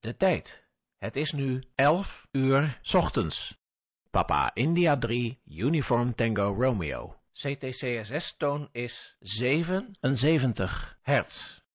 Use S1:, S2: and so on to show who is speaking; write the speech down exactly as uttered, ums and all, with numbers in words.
S1: De tijd. Het is nu elf uur 's ochtends. Papa India drie, Uniform Tango Romeo. C T C S S-toon is zevenenzeventig hertz.